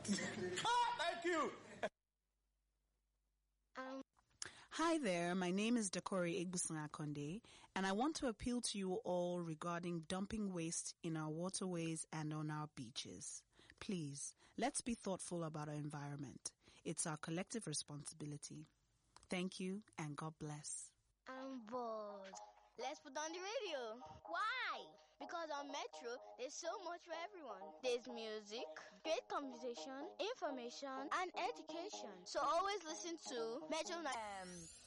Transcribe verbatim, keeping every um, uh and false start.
Ah, thank you. Um, Hi there, my name is Dakori Egbuson-Akonde, and I want to appeal to you all regarding dumping waste in our waterways and on our beaches. Please, let's be thoughtful about our environment. It's our collective responsibility. Thank you, and God bless. I'm bored. Let's put on the radio. Why? Because on Metro, there's so much for everyone. There's music, great conversation, information, and education. So always listen to Metro. Um.